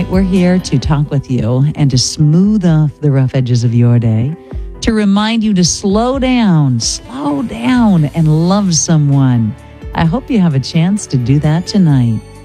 we're here to talk with you and to smooth off the rough edges of your day, to remind you to slow down, and love someone. I hope you have a chance to do that tonight.